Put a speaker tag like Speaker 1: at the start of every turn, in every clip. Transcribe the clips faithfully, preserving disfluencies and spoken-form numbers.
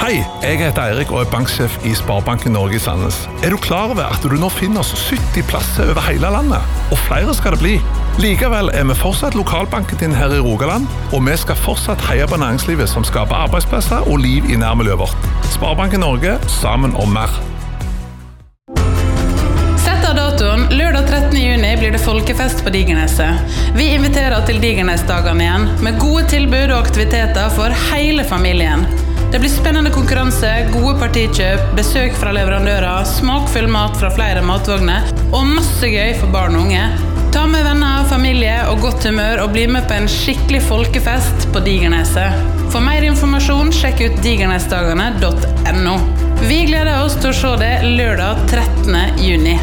Speaker 1: Hei, jeg heter Eirik og er banksjef i Sparebanken Norge i Sandnes. Er du klar over at du nå finner oss sytti plasser over hele landet? Og flere skal det bli. Likevel er vi fortsatt lokalbanken din her i Rogaland, og vi skal fortsatt heie på næringslivet som skaper arbeidsplasser og liv i nærmiljøet vårt. Sparebanken Norge, sammen om mer.
Speaker 2: Sett av datoen, lørdag trettende juni blir det folkefest på Digerneset. Vi inviterer til Digernesdagene igjen, med gode tilbud og aktiviteter for hele familien. Det blir spennende konkurranse, gode partikjøp, besøk fra leverandører, smakfull mat fra flere matvogner og masse gøy for barn og unge. Ta med venner, familie og godt humør og bli med på en skikkelig folkefest på Digerneset. For mer informasjon, sjekk ut digernesdagene punktum no. Vi gleder oss til å se det lørdag trettende juni.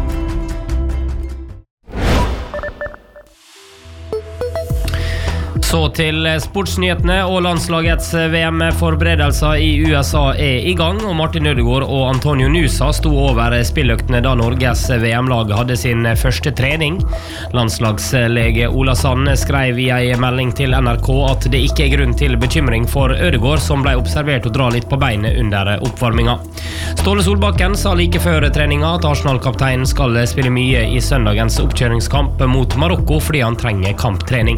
Speaker 3: Så til sportsnyhetene, og landslagets V M-forberedelser i U S A er i gang, og Martin Ødegaard og Antonio Nusa sto over spilløktene da Norges V M-lag hadde sin første trening. Landslagslege Ola Sand skrev i en melding til N R K at det ikke er grunn til bekymring for Ødegaard, som ble observert å dra litt på beinet under oppvarminga. Ståle Solbakken sa like før treninga at Arsenal-kapteinen skal spille mye i søndagens oppkjøringskamp mot Marokko fordi han trenger kamptrening.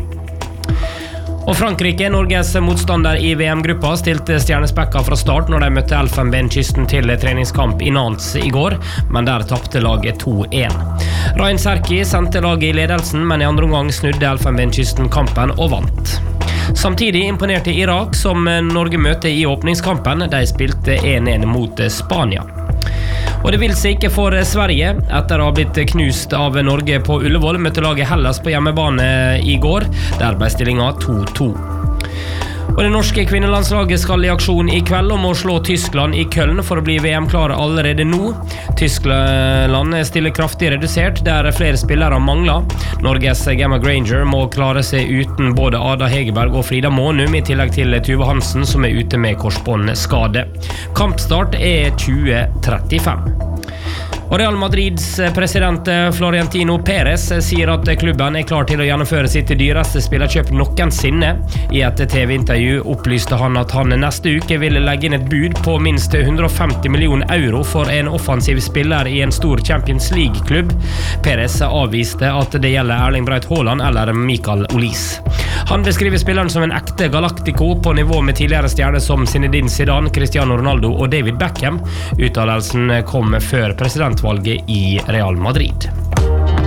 Speaker 3: Og Frankrike, Norges motstander i V M-gruppa, stilte stjernespekka fra start når de møtte Elfenbenkysten til treningskamp i Nantes i går, men der tappte laget to en. Ryan Serki sendte laget i ledelsen, men i andre omgang snudde Elfenbenkysten kampen og vant. Samtidig imponerte Irak, som Norge møtte i åpningskampen. De spilte en en mot Spania. Og det vil seg ikke for Sverige. Etter å ha blitt knust av Norge på Ullevål, møtte laget Hellas på hjemmebane i går. Der ble stillingen to to. Og det norske kvinnelandslaget skal i aksjon i kveld og må slå Tyskland i Köln for å bli V M-klare allerede nå. Tyskland stiller kraftig redusert, der flere spillere mangler. Norges Gemma Granger må klare seg uten både Ada Hegerberg og Frida Månum, i tillegg til Tuve Hansen, som er ute med korsbåndskade. Kampstart er tjue trettifem. Og Real Madrids president Florentino Perez sier at klubben er klar til å gjennomføre sitt dyreste spillerkjøp noensinne. I et T V-intervju opplyste han at han neste uke vil legge inn et bud på minst hundre og femti millioner euro for en offensiv spiller i en stor Champions League-klubb. Perez avviste at det gjelder Erling Braut Haaland eller Mikael Olise. Han beskriver spilleren som en ekte galactico på nivå med tidligere stjerner som Zinedine Zidane, Cristiano Ronaldo og David Beckham. Uttalelsen kom før presidentvalget i Real Madrid.